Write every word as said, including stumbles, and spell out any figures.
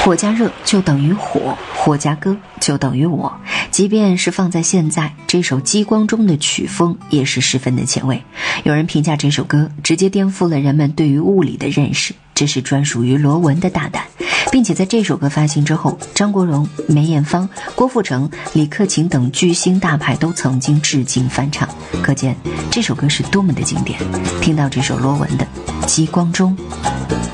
火加热就等于火，火加歌就等于我。即便是放在现在，这首《激光中》的曲风也是十分的前卫。有人评价这首歌直接颠覆了人们对于物理的认识，这是专属于罗文的大胆。并且在这首歌发行之后，张国荣、梅艳芳、郭富城、李克勤等巨星大牌都曾经致敬翻唱，可见这首歌是多么的经典。听到这首罗文的《激光中》。